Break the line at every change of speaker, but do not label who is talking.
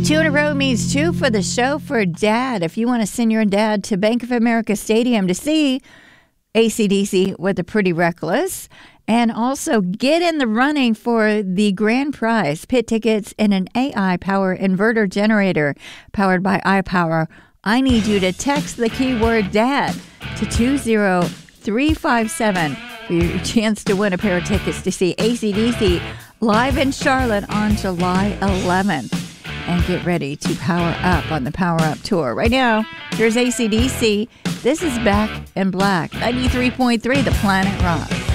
Two in a row means two for the show for Dad. If you want to send your dad to Bank of America Stadium to see AC/DC with the Pretty Reckless, and also get in the running for the grand prize, pit tickets and an AI power inverter generator powered by iPower, I need you to text the keyword DAD to 20357 for your chance to win a pair of tickets to see AC/DC live in Charlotte on July 11th. And get ready to power up on the Power Up Tour. Right now, here's AC/DC. This is Back in Black, 93.3 The Planet Rock.